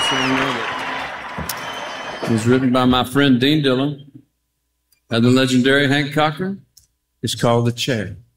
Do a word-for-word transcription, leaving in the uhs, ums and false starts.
song that was written by my friend Dean Dillon and the legendary Hank Cochran. It's called The Chair.